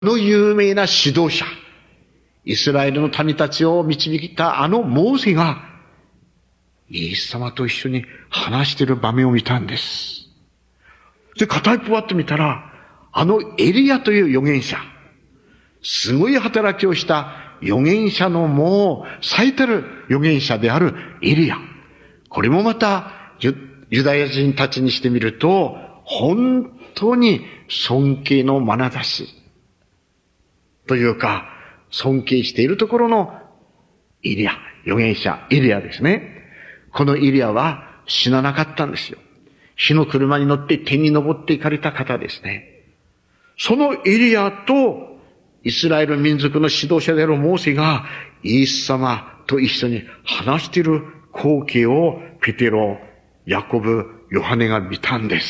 の有名な指導者、イスラエルの民たちを導いたモーセが、イエス様と一緒に話している場面を見たんです。で、片一方あってみたら、エリアという預言者、すごい働きをした預言者のもう最たる預言者であるエリア。これもまたユダヤ人たちにしてみると、本当に尊敬の眼差し。というか、尊敬しているところのエリア、預言者、エリアですね。このエリアは死ななかったんですよ。火の車に乗って天に昇っていかれた方ですね。そのエリアとイスラエル民族の指導者であるモーセがイエス様と一緒に話している光景をペテロ、ヤコブ、ヨハネが見たんです。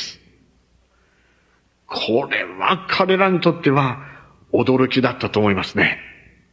これは彼らにとっては驚きだったと思いますね。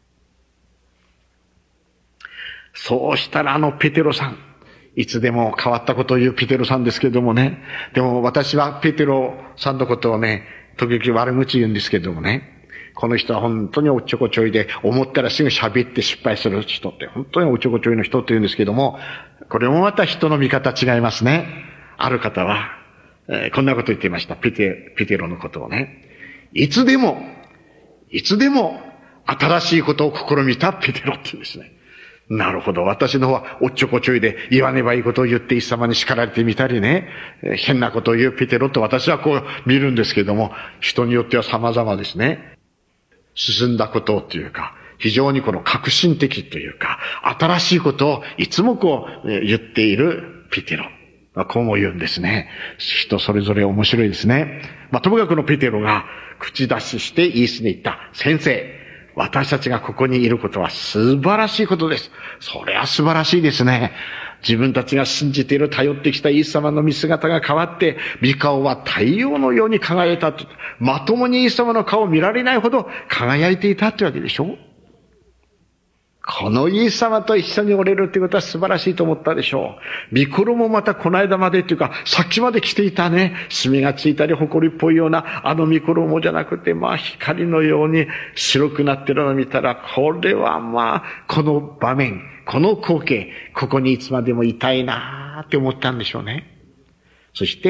そうしたらペテロさん、いつでも変わったことを言うペテロさんですけどもね。でも私はペテロさんのことをね、時々悪口言うんですけどもね。この人は本当におっちょこちょいで、思ったらすぐ喋って失敗する人って、本当におっちょこちょいの人って言うんですけども、これもまた人の見方違いますね。ある方は、こんなこと言っていました。ペテロのことをね。いつでも新しいことを試みたペテロって言うんですね。なるほど。私の方はおっちょこちょいで言わねばいいことを言ってイエス様に叱られてみたりね、変なことを言うペテロと私はこう見るんですけども、人によっては様々ですね。進んだことというか、非常にこの革新的というか、新しいことをいつもこう言っているペテロ。こうも言うんですね。人それぞれ面白いですね。ともかくのペテロが口出ししてイエスに言った。先生、私たちがここにいることは素晴らしいことです。それは素晴らしいですね。自分たちが信じている頼ってきたイエス様の見姿が変わって、御顔は太陽のように輝いたと。まともにイエス様の顔を見られないほど輝いていたってわけでしょ。このイエス様と一緒におれるってことは素晴らしいと思ったでしょう。御衣もまたこの間までっていうか、さっきまで着ていたね、墨がついたり埃っぽいような御衣じゃなくて、光のように白くなってるのを見たら、これはこの場面、この光景、ここにいつまでもいたいなって思ったんでしょうね。そして、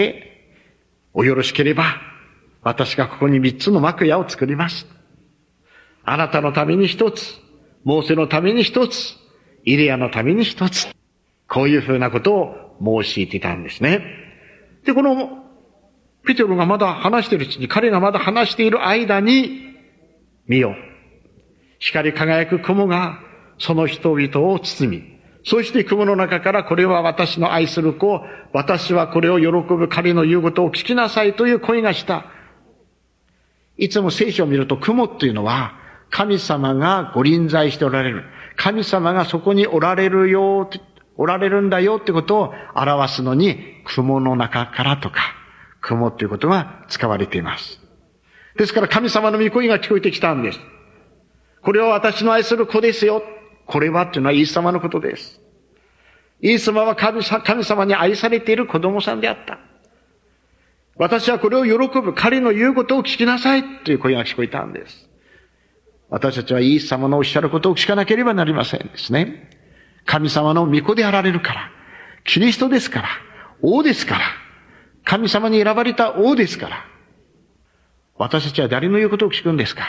およろしければ、私がここに3つの幕屋を作ります。あなたのために1つ、モーセのために1つ、イリアのために1つ。こういうふうなことを申し入れていたんですね。で、このペテロがまだ話しているうちに、彼がまだ話している間に、見よ。光り輝く雲がその人々を包み、そして雲の中からこれは私の愛する子、私はこれを喜ぶ彼の言うことを聞きなさいという声がした。いつも聖書を見ると雲っていうのは神様がご臨在しておられる。神様がそこにおられるんだよってことを表すのに雲の中からとか雲っていうことが使われています。ですから神様の御声が聞こえてきたんです。これは私の愛する子ですよ。これはっていうのはイエス様のことです。イエス様は神様に愛されている子供さんであった。私はこれを喜ぶ彼の言うことを聞きなさいという声が聞こえたんです。私たちはイエス様のおっしゃることを聞かなければなりませんですね。神様の御子であられるから、キリストですから、王ですから、神様に選ばれた王ですから、私たちは誰の言うことを聞くんですか？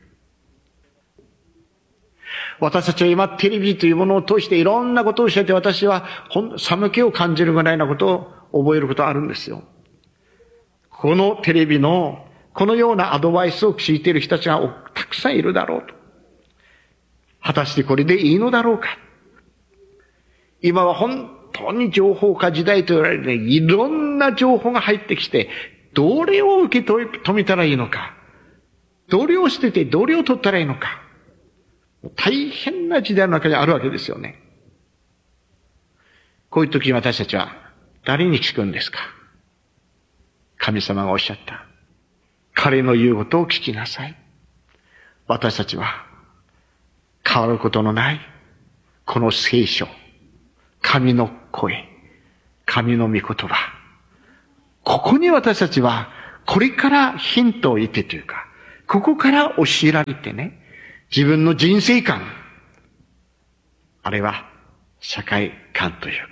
私たちは今テレビというものを通していろんなことを教えて、私は寒気を感じるぐらいなことを覚えることあるんですよ。このテレビのこのようなアドバイスを聞いている人たちがたくさんいるだろうと。果たしてこれでいいのだろうか。今は本当に情報化時代と言われるね、いろんな情報が入ってきて、どれを受け止めたらいいのか。どれを捨ててどれを取ったらいいのか。大変な時代の中にあるわけですよね。こういう時に私たちは誰に聞くんですか？神様がおっしゃった。彼の言うことを聞きなさい。私たちは変わることのないこの聖書、神の声、神の御言葉。ここに私たちはこれからヒントを得てというか、 ここから教えられてね、自分の人生観、あるいは社会観というか、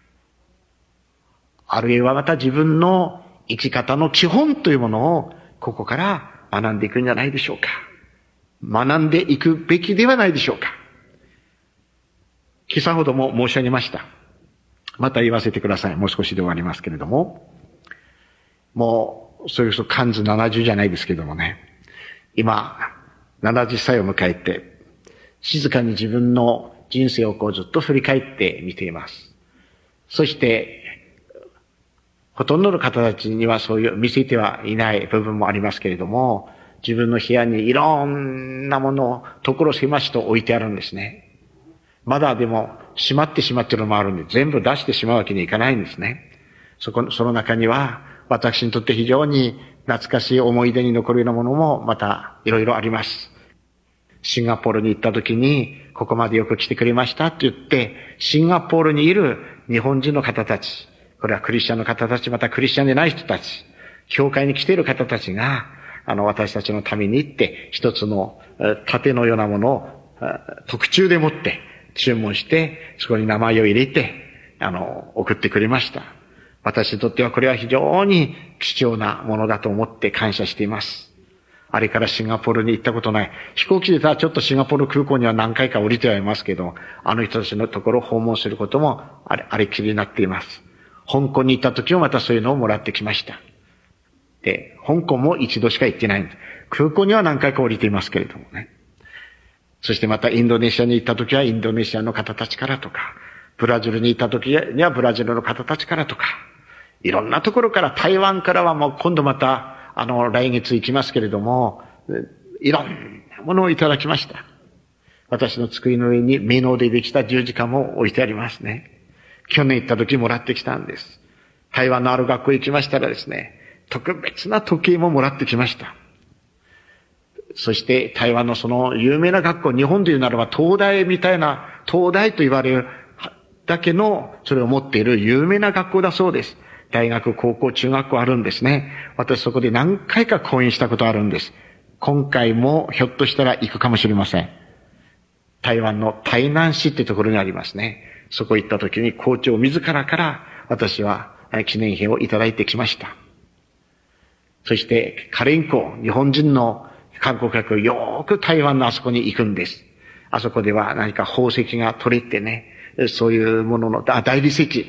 あるいはまた自分の生き方の基本というものをここから学んでいくんじゃないでしょうか。学んでいくべきではないでしょうか。今朝ほども申し上げました。また言わせてください。もう少しで終わりますけれども。もう、それこそ漢字70じゃないですけどもね。今、70歳を迎えて、静かに自分の人生をずっと振り返って見ています。そして、ほとんどの方たちにはそういう見せてはいない部分もありますけれども、自分の部屋にいろんなものを所狭しと置いてあるんですね。まだでも閉まってしまっているのもあるんで、全部出してしまうわけにいかないんですね。その中には、私にとって非常に懐かしい思い出に残るようなものもまたいろいろあります。シンガポールに行った時に、ここまでよく来てくれましたって言って、シンガポールにいる日本人の方たち、これはクリスチャンの方たち、またクリスチャンでない人たち、教会に来ている方たちが、私たちのために行って、一つの盾のようなものを特注で持って注文して、そこに名前を入れて、送ってくれました。私にとってはこれは非常に貴重なものだと思って感謝しています。あれからシンガポールに行ったことない。飛行機でただちょっとシンガポール空港には何回か降りてはいますけど、あの人たちのところを訪問することもあれきりになっています。香港に行った時もまたそういうのをもらってきました。で、香港も一度しか行ってないんです。空港には何回か降りていますけれどもね。そしてまたインドネシアに行った時はインドネシアの方たちからとか、ブラジルに行った時にはブラジルの方たちからとか、いろんなところから、台湾からはもう今度また、来月行きますけれども、いろんなものをいただきました。私の机の上に美濃でできた十字架も置いてありますね。去年行った時もらってきたんです。台湾のある学校行きましたらですね、特別な時計ももらってきました。そして台湾のその有名な学校、日本で言うならば東大みたいな、東大と言われるだけのそれを持っている有名な学校だそうです。大学、高校、中学校あるんですね。私そこで何回か講演したことあるんです。今回もひょっとしたら行くかもしれません。台湾の台南市ってところにありますね。そこ行った時に校長自らから私は記念碑をいただいてきました。そしてカレンコ、日本人の観光客よく台湾のあそこに行くんです。あそこでは何か宝石が取れてね、そういうものの、大理石、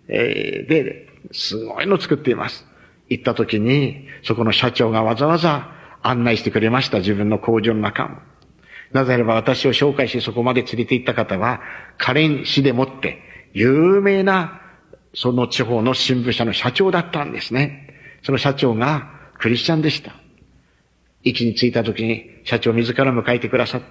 すごいの作っています。行った時に、そこの社長がわざわざ案内してくれました。自分の工場の中も。なぜならば私を紹介してそこまで連れて行った方は、カレン市でもって、有名な、その地方の新聞社の社長だったんですね。その社長がクリスチャンでした。駅に着いた時に社長自ら迎えてくださって、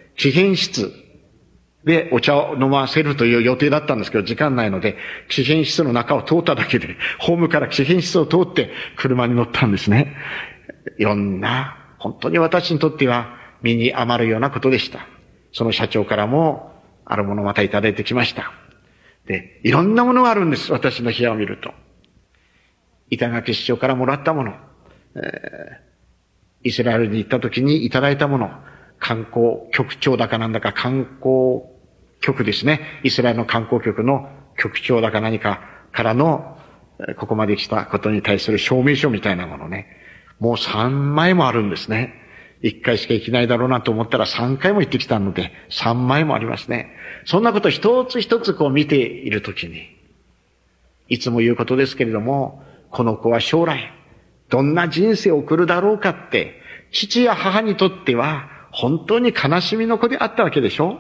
貴賓室でお茶を飲ませるという予定だったんですけど、時間ないので、貴賓室の中を通っただけで、ホームから貴賓室を通って車に乗ったんですね。いろんな、本当に私にとっては身に余るようなことでした。その社長からも、あるものをまたいただいてきました。で、いろんなものがあるんです。私の部屋を見ると。板垣市長からもらったもの、イスラエルに行った時にいただいたもの、観光局長だかなんだか観光局ですね。イスラエルの観光局の局長だか何かからの、ここまで来たことに対する証明書みたいなものね。もう3枚もあるんですね。1回しか行けないだろうなと思ったら3回も行ってきたので、3枚もありますね。そんなこと一つ一つこう見ているときに、いつも言うことですけれども、この子は将来、どんな人生を送るだろうかって、父や母にとっては、本当に悲しみの子であったわけでしょ。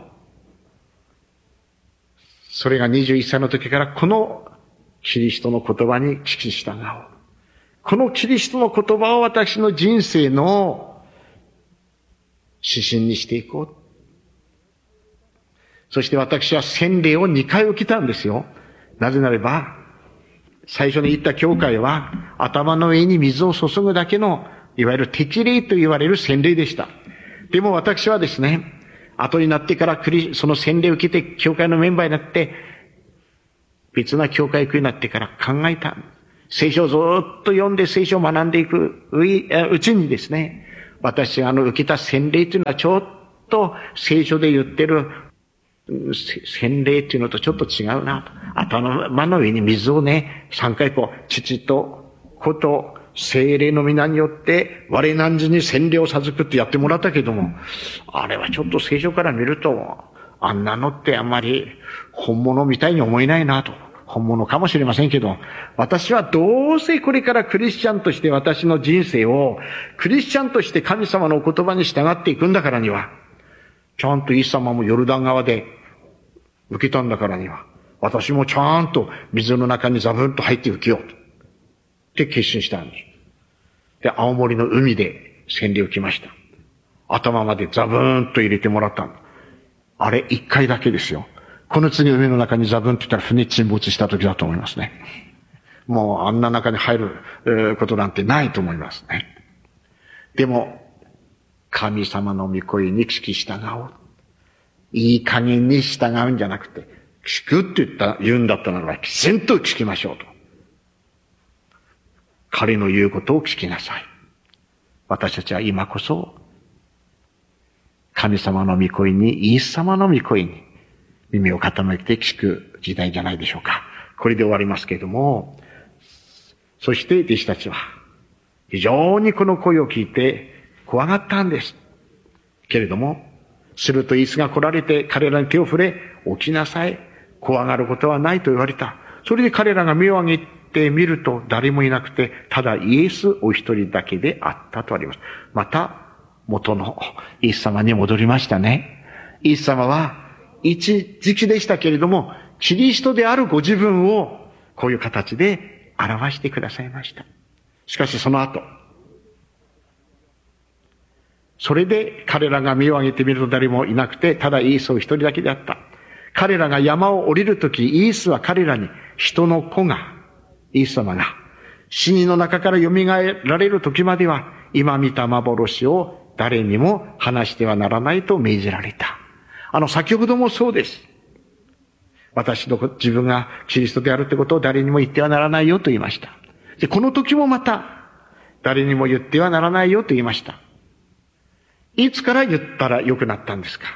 それが21歳の時からこのキリストの言葉に聞き従おう。このキリストの言葉を私の人生の指針にしていこう。そして私は洗礼を2回受けたんですよ。なぜならば、最初に言った教会は頭の上に水を注ぐだけのいわゆる適礼と言われる洗礼でした。でも私はですね、後になってからその洗礼を受けて教会のメンバーになって、別な教会行くようになってから考えた。聖書をずっと読んで聖書を学んでいくうちにですね、 私が受けた洗礼というのはちょっと聖書で言ってる洗礼というのとちょっと違うなと。頭の上に水をね、3回父と子と聖霊の皆によって我汝に洗礼を授くってやってもらったけども、あれはちょっと聖書から見ると、あんなのってあんまり本物みたいに思えないなと。本物かもしれませんけど、私はどうせこれからクリスチャンとして私の人生を、クリスチャンとして神様のお言葉に従っていくんだからには、ちゃんとイエス様もヨルダン川で受けたんだからには、私もちゃんと水の中にザブンと入って受けようって決心したんです。で、青森の海で洗礼を受けました。頭までザブーンと入れてもらったんだ。あれ一回だけですよ。この次海の中にザブンって言ったら船沈没した時だと思いますね。もうあんな中に入ることなんてないと思いますね。でも、神様の御声に聞き従おう。いい加減に従うんじゃなくて、聞くって言うんだったならば、きちんと聞きましょうと。彼の言うことを聞きなさい。私たちは今こそ、神様の御声に、イエス様の御声に、耳を傾けて聞く時代じゃないでしょうか。これで終わりますけれども、そして弟子たちは、非常にこの声を聞いて怖がったんです。けれども、するとイエスが来られて彼らに手を触れ、起きなさい。怖がることはないと言われた。それで彼らが目を上げてみると誰もいなくて、ただイエスお一人だけであったとあります。また、元のイエス様に戻りましたね。イエス様は一時期でしたけれども、キリストであるご自分をこういう形で表してくださいました。しかしその後、それで彼らが目を上げてみると誰もいなくて、ただイエスお一人だけであった。彼らが山を降りるとき、イエスは彼らに人の子が、イエス様が死人の中から蘇られるときまでは、今見た幻を誰にも話してはならないと命じられた。先ほどもそうです。私の自分がキリストであるってことを誰にも言ってはならないよと言いました。で、この時もまた、誰にも言ってはならないよと言いました。いつから言ったら良くなったんですか？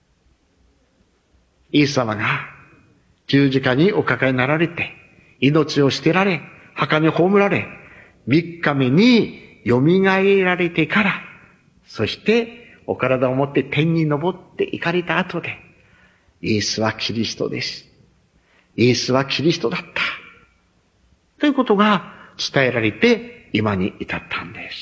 イエス様が十字架におかかりになられて、命を捨てられ、墓に葬られ、3日目に蘇られてから、そしてお体を持って天に昇って行かれた後で、イエスはキリストです。イエスはキリストだった。ということが伝えられて今に至ったんです。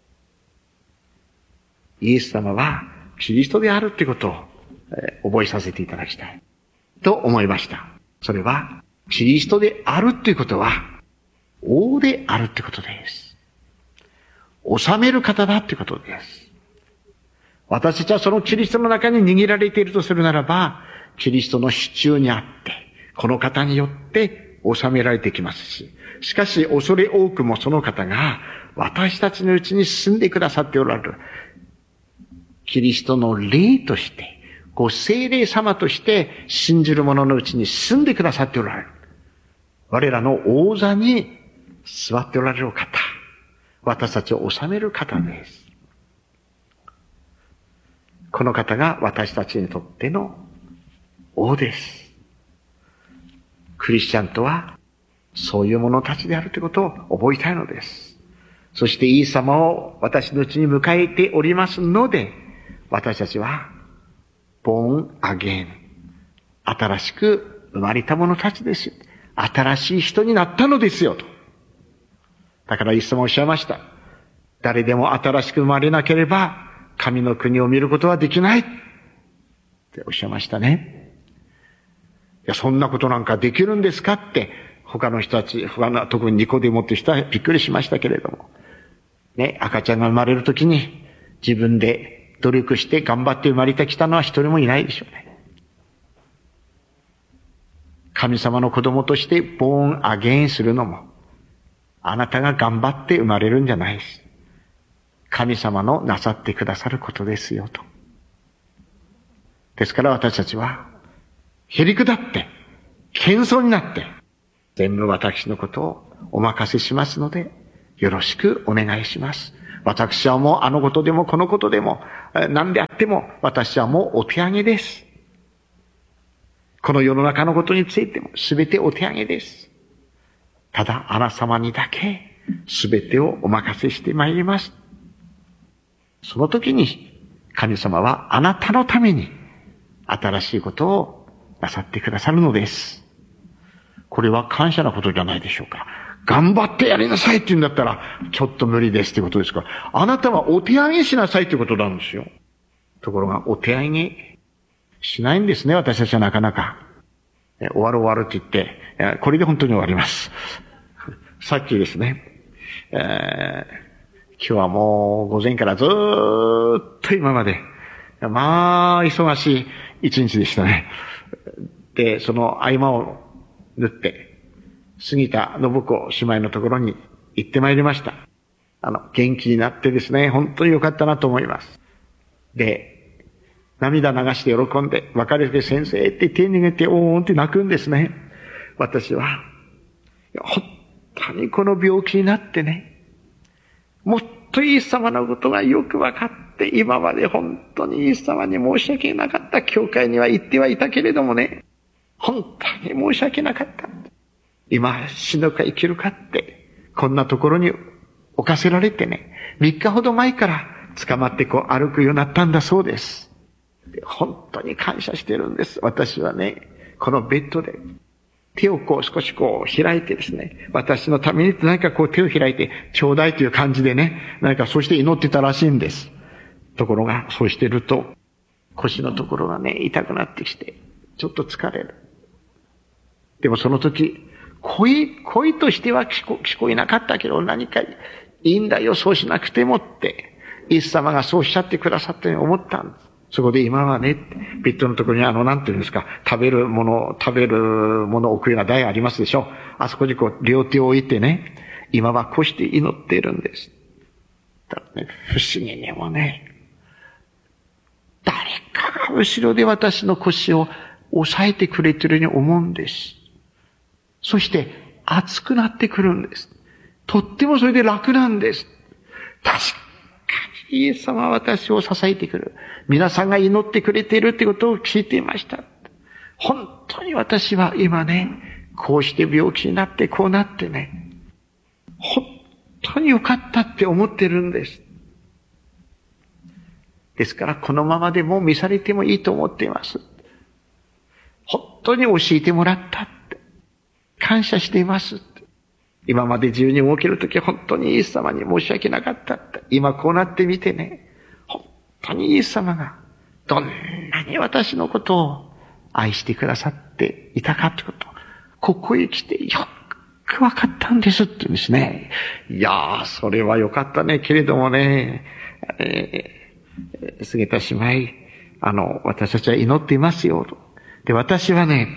イエス様はキリストであるということを覚えさせていただきたいと思いました。それはキリストであるということは王であるということです。治める方だということです。私たちはそのキリストの中に握られているとするならば、キリストの支柱にあって、この方によって治められてきますし、しかし恐れ多くもその方が私たちのうちに住んでくださっておられる。キリストの霊として、ご聖霊様として信じる者のうちに住んでくださっておられる。我らの王座に座っておられる方。私たちを治める方です。この方が私たちにとっての王です。クリスチャンとはそういう者たちであるということを覚えたいのです。そしてイエス様を私のうちに迎えておりますので、私たちはborn again、新しく生まれた者たちですよ。新しい人になったのですよと。だからイエス様おっしゃいました。誰でも新しく生まれなければ神の国を見ることはできないっておっしゃいましたね。いや、そんなことなんかできるんですかって他の人たち、特にニコデモって人はびっくりしましたけれども。ね、赤ちゃんが生まれるときに自分で努力して頑張って生まれてきたのは一人もいないでしょうね。神様の子供としてborn againするのも、あなたが頑張って生まれるんじゃないです。神様のなさってくださることですよと。ですから私たちは、へりくだって、謙遜になって、全部私のことをお任せしますので、よろしくお願いします。 私はもうあのことでもこのことでも、何であっても私はもうお手上げです。この世の中のことについても全てお手上げです。ただあなた様にだけ全てをお任せしてまいります。その時に神様はあなたのために新しいことをなさってくださるのです。これは感謝なことじゃないでしょうか。頑張ってやりなさいって言うんだったら、ちょっと無理ですってことですから、あなたはお手上げしなさいってことなんですよ。ところが、お手上げしないんですね、私たちはなかなか。終わるって言って、これで本当に終わります。さっきですね、今日はもう午前からずーっと今まで、まあ、忙しい一日でしたね。で、その合間を縫って、杉田信子姉妹のところに行ってまいりました。元気になってですね、本当に良かったなと思います。で、涙流して喜んで、別れて先生って手に握っておーんって泣くんですね。私は、本当にこの病気になってね、もっとイエス様のことがよく分かって、今まで本当にイエス様に申し訳なかった教会には行ってはいたけれどもね、本当に申し訳なかった。今死ぬか生きるかって、こんなところに置かせられてね、3日ほど前から捕まってこう歩くようになったんだそうです。本当に感謝してるんです。私はね、このベッドで手をこう少しこう開いてですね、私のために何かこう手を開いてちょうだいという感じでね、何かそうして祈ってたらしいんです。ところがそうしてると腰のところがね、痛くなってきて、ちょっと疲れる。でもその時、声としては聞こえなかったけど、何かいいんだよ、そうしなくてもって、イエス様がそうおっしゃってくださったように思ったんです。そこで今はね、ベッドのところになんていうんですか、食べるものを置くような台ありますでしょ。あそこにこう、両手を置いてね、今はこうして祈っているんです。だからね、不思議にもね、誰かが後ろで私の腰を押さえてくれてるように思うんです。そして熱くなってくるんです。とってもそれで楽なんです。確かにイエス様は私を支えてくる。皆さんが祈ってくれているってことを聞いていました。本当に私は今ね、こうして病気になってこうなってね、本当に良かったって思ってるんです。ですからこのままでもう見されてもいいと思っています。本当に教えてもらったって。感謝していますって。今まで自由に動けるとき本当にイエス様に申し訳なかったって。今こうなってみてね、本当にイエス様がどんなに私のことを愛してくださっていたかってことを、ここへ来てよくわかったんですって言うんですね。いやー、それはよかったね。けれどもね、菅田姉妹、私たちは祈っていますよ。で、私はね、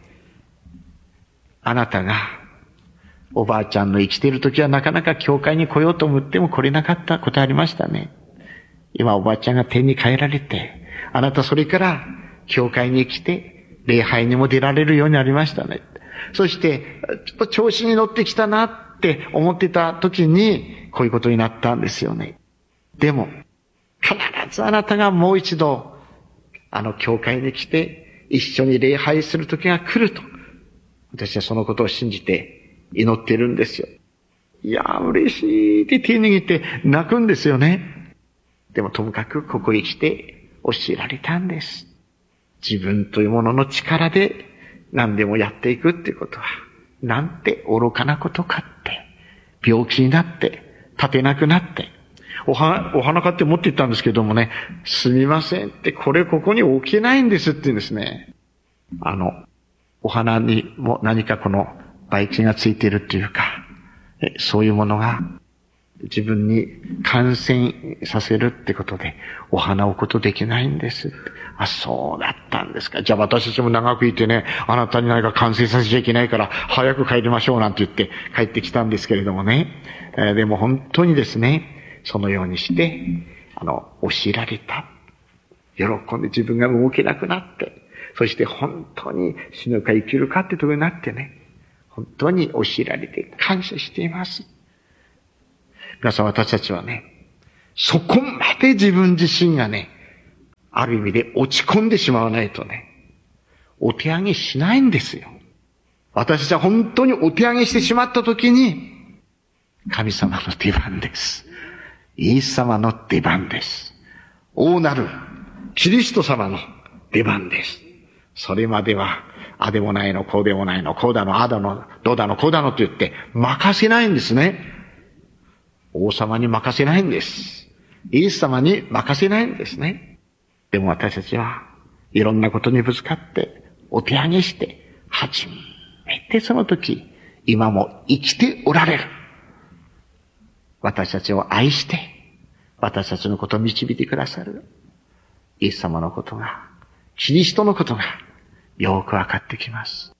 あなたがおばあちゃんの生きている時はなかなか教会に来ようと思っても来れなかったことありましたね。今おばあちゃんが天に帰られて、あなたそれから教会に来て礼拝にも出られるようになりましたね。そしてちょっと調子に乗ってきたなって思ってた時にこういうことになったんですよね。でも必ずあなたがもう一度教会に来て一緒に礼拝する時が来ると、私はそのことを信じて祈っているんですよ。いやー嬉しいって手握って泣くんですよね。でもともかくここへ来て教えられたんです。自分というものの力で何でもやっていくっていうことは、なんて愚かなことかって。病気になって、立てなくなって、お花買って持って行ったんですけどもね、すみませんって、ここに置けないんですって言うんですね。お花にも何かこのばい菌がついているっていうか、そういうものが自分に感染させるってことで、お花を置くことできないんです。あ、そうだったんですか。じゃあ私たちも長くいてね、あなたに何か感染させちゃいけないから早く帰りましょうなんて言って帰ってきたんですけれどもね。でも本当にですね、そのようにして、教えられた。喜んで自分が動けなくなって、そして本当に死ぬか生きるかってところになってね、本当に教えられて感謝しています。皆さん私たちはね、 そこまで自分自身がね、ある意味で落ち込んでしまわないとね、お手上げしないんですよ。私たちは本当にお手上げしてしまったときに、神様の出番です。イエス様の出番です。大なるキリスト様の出番です。それまでは、あでもないの、こうでもないの、こうだの、あだの、どうだの、こうだのと言って任せないんですね。王様に任せないんです。イエス様に任せないんですね。でも私たちはいろんなことにぶつかってお手上げして、初めてその時、今も生きておられる。私たちを愛して、私たちのことを導いてくださる。イエス様のことが、キリストのことが、よくわかってきます。